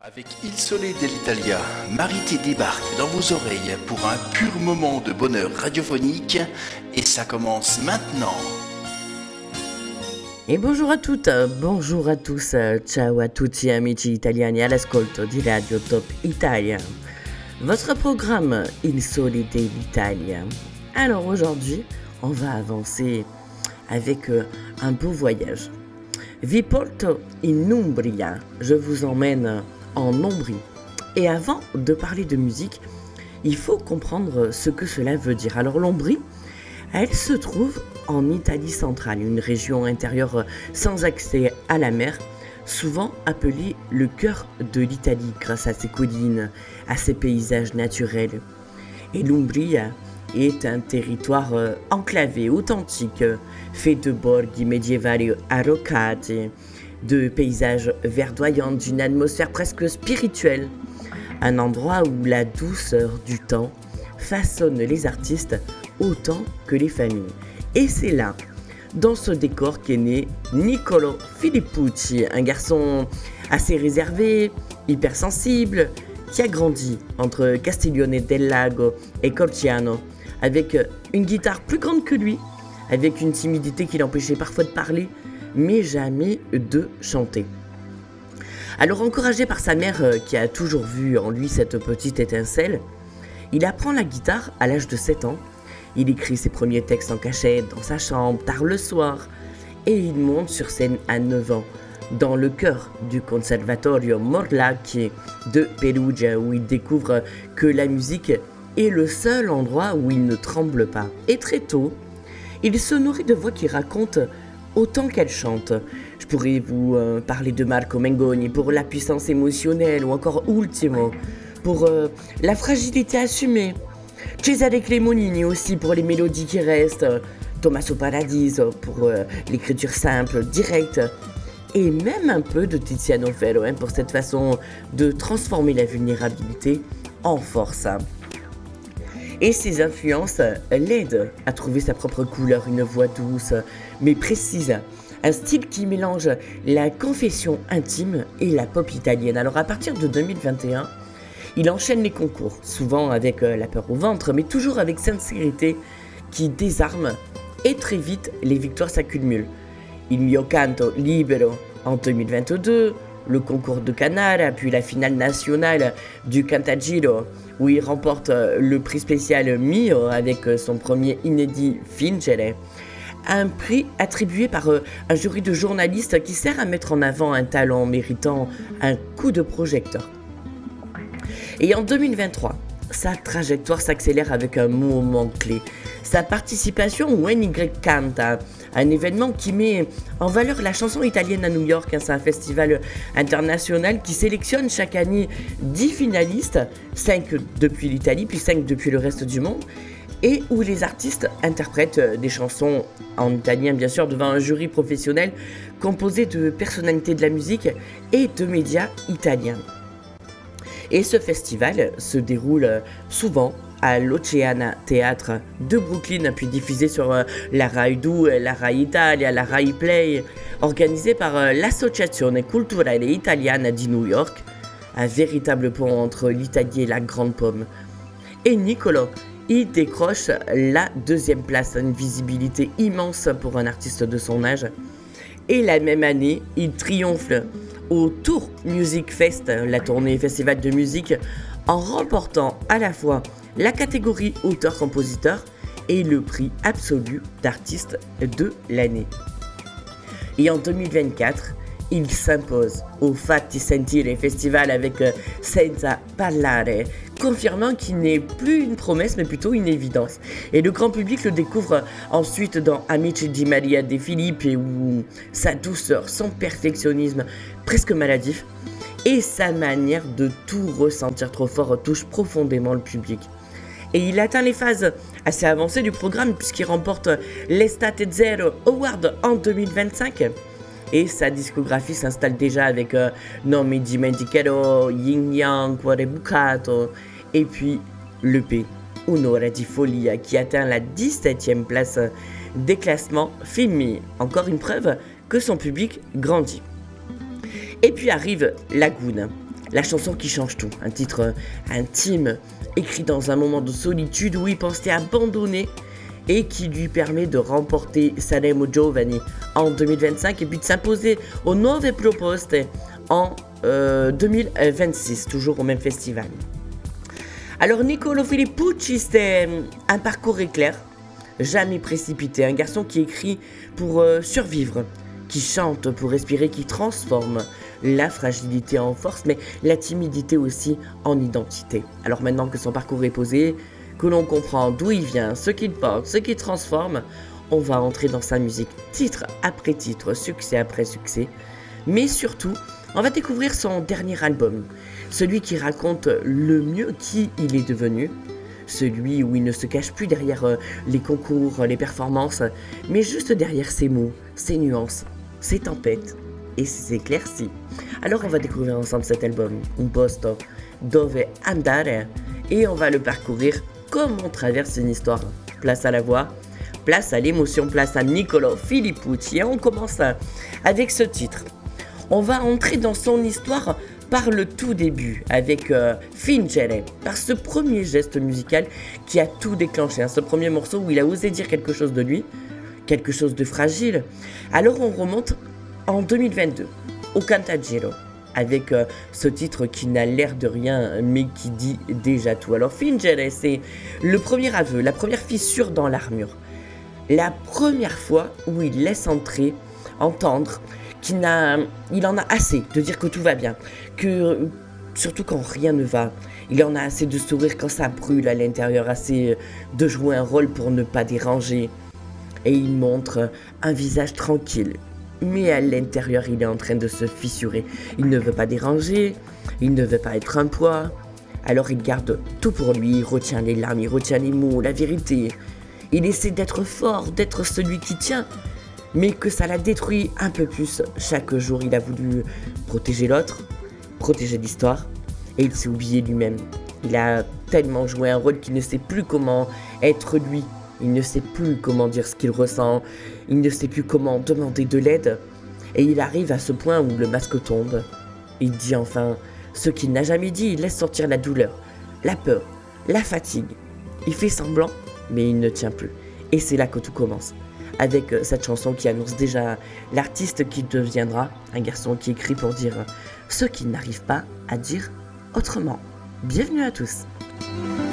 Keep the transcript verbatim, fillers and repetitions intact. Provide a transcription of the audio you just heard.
Avec Il Sole dell'Italia, Marité débarque dans vos oreilles pour un pur moment de bonheur radiophonique et ça commence maintenant. E bonjour a toutes, bonjour a tous, ciao a tutti amici italiani all'ascolto di Radio Top Italia. Votre programme Il Sole dell'Italia. Alors aujourd'hui, on va avancer avec un beau voyage. Vi porto in Umbria, je vous emmène en Ombrie. Et avant de parler de musique, il faut comprendre ce que cela veut dire. Alors l'Ombrie, elle se trouve en Italie centrale, une région intérieure sans accès à la mer, souvent appelée le cœur de l'Italie grâce à ses collines, à ses paysages naturels. Et l'Umbria est un territoire enclavé, authentique, fait de borghi medievali arroccati, de paysages verdoyants, d'une atmosphère presque spirituelle. Un endroit où la douceur du temps façonne les artistes autant que les familles. Et c'est là, dans ce décor, qu'est né Niccolo Filippucci, un garçon assez réservé, hypersensible, qui a grandi entre Castiglione del Lago et Corciano, avec une guitare plus grande que lui, avec une timidité qui l'empêchait parfois de parler, mais jamais de chanter. Alors encouragé par sa mère qui a toujours vu en lui cette petite étincelle, il apprend la guitare à l'âge de sept ans. Il écrit ses premiers textes en cachette dans sa chambre, tard le soir, et il monte sur scène à neuf ans, dans le chœur du Conservatorio Morlacchi de Perugia, où il découvre que la musique est le seul endroit où il ne tremble pas. Et très tôt, il se nourrit de voix qui racontent autant qu'elles chantent. Je pourrais vous euh, parler de Marco Mengoni pour la puissance émotionnelle, ou encore Ultimo pour euh, la fragilité assumée. Cesare Cremonini aussi pour les mélodies qui restent, Tommaso Paradiso pour euh, l'écriture simple, directe, et même un peu de Tiziano Ferro hein, pour cette façon de transformer la vulnérabilité en force. Et ses influences l'aident à trouver sa propre couleur, une voix douce mais précise, un style qui mélange la confession intime et la pop italienne. Alors à partir de deux mille vingt et un, il enchaîne les concours, souvent avec la peur au ventre, mais toujours avec sincérité qui désarme, et très vite les victoires s'accumulent. Il mio canto libero en deux mille vingt-deux, le concours de Canara, puis la finale nationale du Cantagiro, où il remporte le prix spécial Mio avec son premier inédit Fingere, un prix attribué par un jury de journalistes qui sert à mettre en avant un talent méritant un coup de projecteur. Et en deux mille vingt-trois, sa trajectoire s'accélère avec un moment clé, sa participation au N Y Canta, un événement qui met en valeur la chanson italienne à New York. C'est un festival international qui sélectionne chaque année dix finalistes, cinq depuis l'Italie, puis cinq depuis le reste du monde, et où les artistes interprètent des chansons en italien, bien sûr, devant un jury professionnel composé de personnalités de la musique et de médias italiens. Et ce festival se déroule souvent à l'Oceana Theatre de Brooklyn, puis diffusé sur la Rai deux, la Rai Italia, la Rai Play, organisé par l'Associazione Culturale Italiana di New York, un véritable pont entre l'Italie et la Grande Pomme. Et Niccolo y décroche la deuxième place, une visibilité immense pour un artiste de son âge. Et la même année, il triomphe au Tour Music Fest, la tournée festival de musique, en remportant à la fois la catégorie auteur-compositeur et le prix absolu d'artiste de l'année. Et en deux mille vingt-quatre, il s'impose au Fatti Sentire Festival avec Senza Parlare, confirmant qu'il n'est plus une promesse mais plutôt une évidence. Et le grand public le découvre ensuite dans Amici di Maria De Filippi, où sa douceur, son perfectionnisme presque maladif et sa manière de tout ressentir trop fort touche profondément le public. Et il atteint les phases assez avancées du programme puisqu'il remporte l'Estate Zero Award en deux mille vingt-cinq. Et sa discographie s'installe déjà avec euh, Non mi dimenticherò, Yin Yang, Cuore Bucato, et puis l'E P Un'ora di Follia qui atteint la dix-septième place des classements Filmi. Encore une preuve que son public grandit. Et puis arrive Lagoon, La chanson qui change tout, un titre intime, écrit dans un moment de solitude où il pensait abandonner et qui lui permet de remporter Sanremo Giovani en deux mille vingt-cinq et puis de s'imposer aux Nuove Proposte en euh, deux mille vingt-six, toujours au même festival. Alors Niccolò Filippucci, c'est un parcours éclair, jamais précipité, un garçon qui écrit pour euh, survivre, qui chante pour respirer, qui transforme la fragilité en force, mais la timidité aussi en identité. Alors maintenant que son parcours est posé, que l'on comprend d'où il vient, ce qu'il porte, ce qu'il transforme, on va entrer dans sa musique, titre après titre, succès après succès, mais surtout, on va découvrir son dernier album, celui qui raconte le mieux qui il est devenu, celui où il ne se cache plus derrière les concours, les performances, mais juste derrière ses mots, ses nuances, ses tempêtes et ses éclaircies. Alors on va découvrir ensemble cet album, Un posto dove andare, et on va le parcourir comme on traverse une histoire. Place à la voix, place à l'émotion, place à Niccolò Filippucci. Et on commence avec ce titre. On va entrer dans son histoire par le tout début, avec euh, Fingere, par ce premier geste musical qui a tout déclenché, hein, ce premier morceau où il a osé dire quelque chose de lui, quelque chose de fragile. Alors on remonte en deux mille vingt-deux, au Cantagiro, avec euh, ce titre qui n'a l'air de rien, mais qui dit déjà tout. Alors Fingere, c'est le premier aveu, la première fissure dans l'armure, la première fois où il laisse entrer, entendre, qu'il n'a, il en a assez de dire que tout va bien, que surtout quand rien ne va, il en a assez de sourire quand ça brûle à l'intérieur, assez de jouer un rôle pour ne pas déranger. Et il montre un visage tranquille, mais à l'intérieur il est en train de se fissurer. Il ne veut pas déranger, il ne veut pas être un poids, alors il garde tout pour lui, il retient les larmes, il retient les mots, la vérité. Il essaie d'être fort, d'être celui qui tient, mais que ça l'a détruit un peu plus chaque jour. Il a voulu protéger l'autre, protéger l'histoire, et il s'est oublié lui-même. Il a tellement joué un rôle qu'il ne sait plus comment être lui. Il ne sait plus comment dire ce qu'il ressent, il ne sait plus comment demander de l'aide, et il arrive à ce point où le masque tombe. Il dit enfin ce qu'il n'a jamais dit, il laisse sortir la douleur, la peur, la fatigue. Il fait semblant, mais il ne tient plus. Et c'est là que tout commence, avec cette chanson qui annonce déjà l'artiste qui deviendra, un garçon qui écrit pour dire ce qu'il n'arrive pas à dire autrement. Bienvenue à tous.